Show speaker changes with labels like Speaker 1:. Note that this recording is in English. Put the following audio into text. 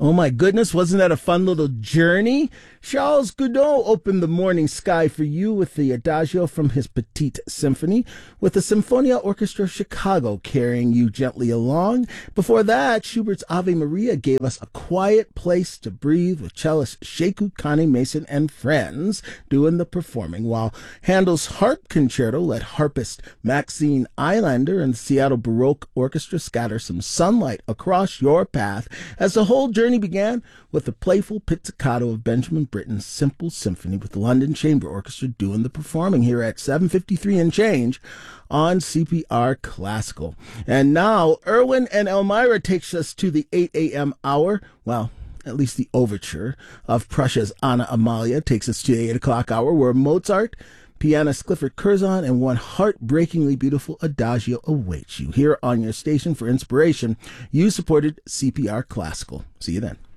Speaker 1: Oh my goodness, wasn't that a fun little journey? Charles Gounod opened the morning sky for you with the Adagio from his Petite Symphony, with the Sinfonia Orchestra of Chicago carrying you gently along. Before that, Schubert's Ave Maria gave us A Quiet Place to Breathe with cellist Sheku Connie Mason and friends doing the performing, while Handel's Harp Concerto let harpist Maxine Eilander and the Seattle Baroque Orchestra scatter some sunlight across your path as the whole journey began with the playful pizzicato of Benjamin Britten's Simple Symphony with the London Chamber Orchestra doing the performing here at 7:53 and change on CPR Classical. And now Erwin and Elmira takes us to the 8 a.m. hour. Well, at least the overture of Prussia's Anna Amalia takes us to the 8 o'clock hour, where Mozart, pianist Clifford Curzon, and one heartbreakingly beautiful Adagio awaits you here on your station for inspiration. You supported CPR Classical. See you then.